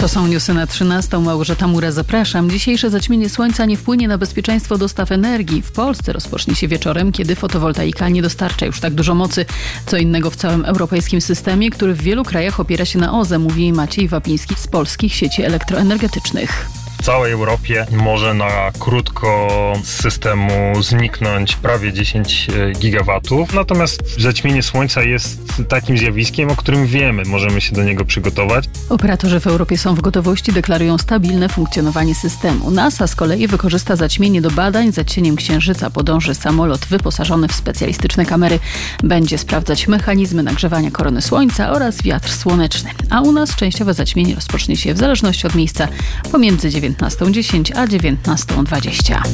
To są newsy na 13. Małgorzata Mura, zapraszam. Dzisiejsze zaćmienie słońca nie wpłynie na bezpieczeństwo dostaw energii. W Polsce rozpocznie się wieczorem, kiedy fotowoltaika nie dostarcza już tak dużo mocy. Co innego w całym europejskim systemie, który w wielu krajach opiera się na OZE, mówi Maciej Wapiński z Polskich Sieci Elektroenergetycznych. W całej Europie może na krótko z systemu zniknąć prawie 10 gigawatów. Natomiast zaćmienie słońca jest takim zjawiskiem, o którym wiemy, możemy się do niego przygotować. Operatorzy w Europie są w gotowości, deklarują stabilne funkcjonowanie systemu. NASA z kolei wykorzysta zaćmienie do badań. Za cieniem Księżyca podąży samolot wyposażony w specjalistyczne kamery. Będzie sprawdzać mechanizmy nagrzewania korony Słońca oraz wiatr słoneczny. A u nas częściowe zaćmienie rozpocznie się w zależności od miejsca pomiędzy 19:10 a 19:20.